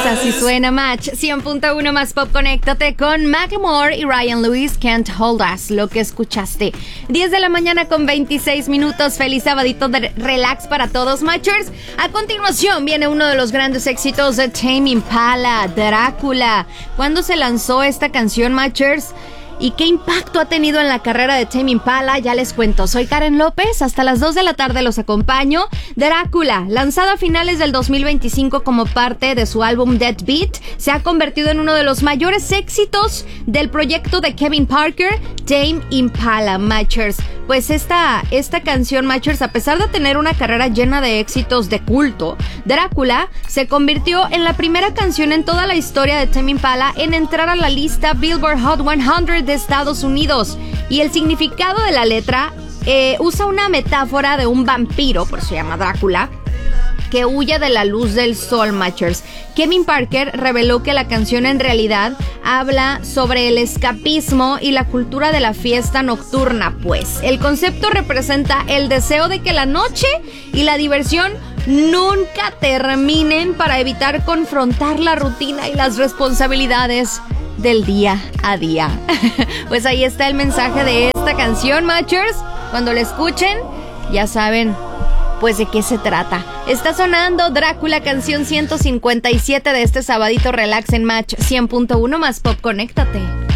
Así suena Match 100.1 más pop. Conéctate con Macklemore y Ryan Lewis, Can't Hold Us, lo que escuchaste. 10 de la mañana con 26 minutos. Feliz sabadito de relax para todos, Matchers. A continuación viene uno de los grandes éxitos de Tame Impala, Drácula. ¿Cuándo se lanzó esta canción, Matchers? ¿Y qué impacto ha tenido en la carrera de Tame Impala? Ya les cuento. Soy Karen López, hasta las 2 de la tarde los acompaño. Drácula, lanzado a finales del 2025 como parte de su álbum Dead Beat, se ha convertido en uno de los mayores éxitos del proyecto de Kevin Parker, Tame Impala, Matchers. Pues esta canción, Matchers, a pesar de tener una carrera llena de éxitos de culto, Drácula se convirtió en la primera canción en toda la historia de Tame Impala en entrar a la lista Billboard Hot 100 de Estados Unidos. Y el significado de la letra usa una metáfora de un vampiro, por eso se llama Drácula, que huye de la luz del sol, Matchers. Kevin Parker reveló que la canción en realidad habla sobre el escapismo y la cultura de la fiesta nocturna, pues el concepto representa el deseo de que la noche y la diversión nunca terminen para evitar confrontar la rutina y las responsabilidades del día a día. Pues ahí está el mensaje de esta canción, Matchers. Cuando la escuchen, ya saben pues de qué se trata. Está sonando Drácula, canción 157 de este sabadito relax en Match 100.1 más pop. Conéctate.